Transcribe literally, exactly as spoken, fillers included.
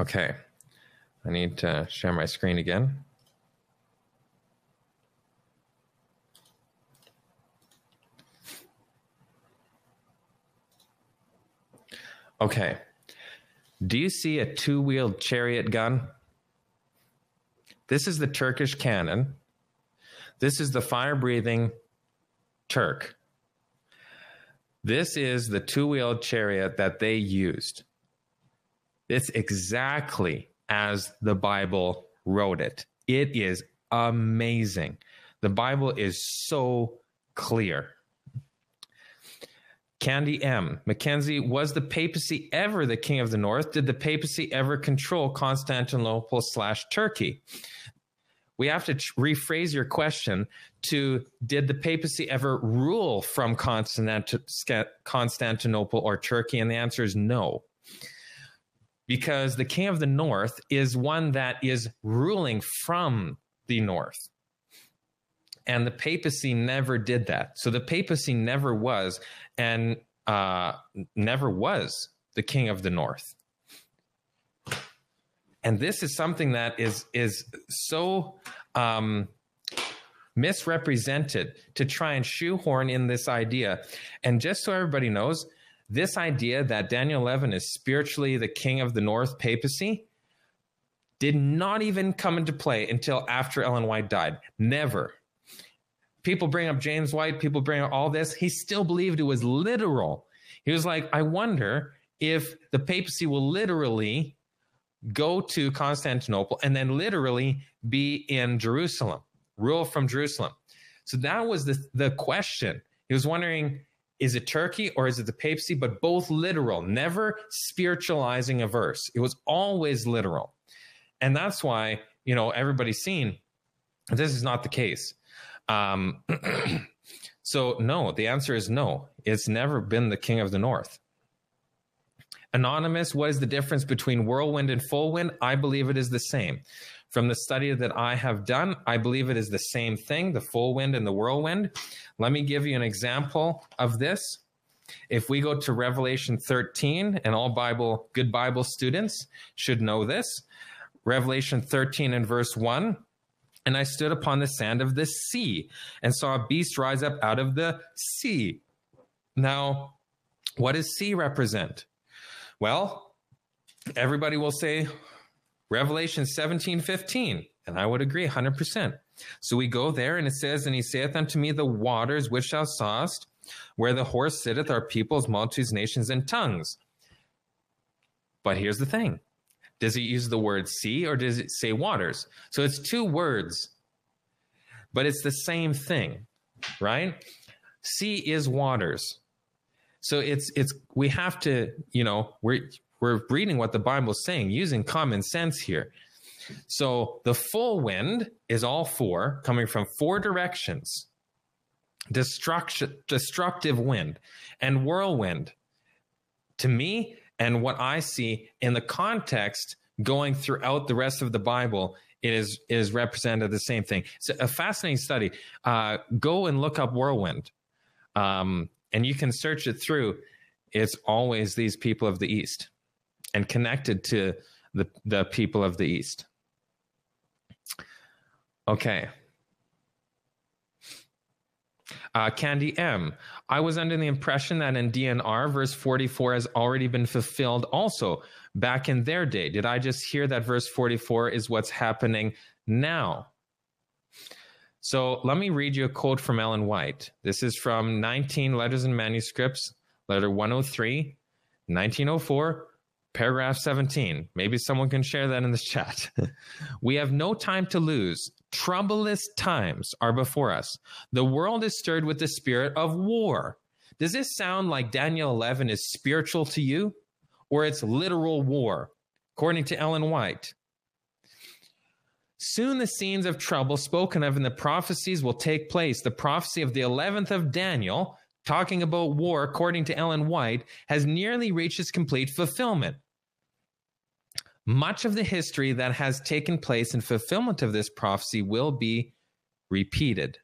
Okay, I need to share my screen again. Okay, do you see a two-wheeled chariot gun? This is the Turkish cannon. This is the fire-breathing Turk. This is the two-wheeled chariot that they used. It's exactly as the Bible wrote it. It is amazing. The Bible is so clear. Candy M. Mackenzie, was the papacy ever the king of the north? Did the papacy ever control Constantinople slash Turkey? We have to rephrase your question to, did the papacy ever rule from Constantinople or Turkey? And the answer is no. Because the king of the north is one that is ruling from the north. And the papacy never did that. So the papacy never was and uh, never was the king of the north. And this is something that is, is so um, misrepresented to try and shoehorn in this idea. And just so everybody knows, this idea that Daniel eleven is spiritually the king of the north papacy did not even come into play until after Ellen White died. Never. People bring up James White, people bring up all this. He still believed it was literal. He was like, I wonder if the papacy will literally go to Constantinople and then literally be in Jerusalem, rule from Jerusalem. So that was the, the question. He was wondering, is it Turkey or is it the papacy? But both literal, never spiritualizing a verse. It was always literal. And that's why, you know, everybody's seen this is not the case. Um, so no, the answer is no. It's never been the king of the north. Anonymous, what is the difference between whirlwind and full wind? I believe it is the same. From the study that I have done, I believe it is the same thing, the full wind and the whirlwind. Let me give you an example of this. If we go to Revelation thirteen, and all Bible, good Bible students should know this. Revelation thirteen and verse one. And I stood upon the sand of the sea and saw a beast rise up out of the sea. Now, what does sea represent? Well, everybody will say Revelation seventeen fifteen, and I would agree one hundred percent. So we go there, and it says, and he saith unto me, the waters which thou sawest, where the horse sitteth, are peoples, multitudes, nations, and tongues. But here's the thing. Does it use the word sea or does it say waters? So it's two words, but it's the same thing, right? Sea is waters. So it's, it's, we have to, you know, we're, we're reading what the Bible is saying, using common sense here. So the full wind is all four, coming from four directions. Destruction, destructive wind and whirlwind. To me, and what I see in the context going throughout the rest of the Bible, it is, is represented the same thing. It's a fascinating study. Uh, go and look up whirlwind. Um, and you can search it through. It's always these people of the East and connected to the, the people of the East. Okay. Uh, Candy M. I was under the impression that in D N R, verse forty-four has already been fulfilled also back in their day. Did I just hear that verse forty-four is what's happening now? So let me read you a quote from Ellen White. This is from nineteen Letters and Manuscripts, letter one oh three, nineteen oh four, paragraph seventeen. Maybe someone can share that in the chat. We have no time to lose. Troublous times are before us. The world is stirred with the spirit of war. Does this sound like Daniel eleven is spiritual to you, or it's literal war, according to Ellen White? Soon the scenes of trouble spoken of in the prophecies will take place. The prophecy of the eleventh of Daniel, talking about war, according to Ellen White, has nearly reached its complete fulfillment. Much of the history that has taken place in fulfillment of this prophecy will be repeated.